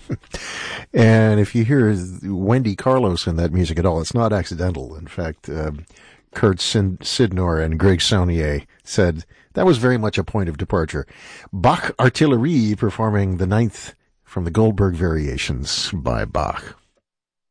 And if you hear Wendy Carlos in that music at all, it's not accidental. In fact, Kurt Sidnor and Greg Saunier said that was very much a point of departure. Bach Artillerie performing the ninth from the Goldberg Variations by Bach.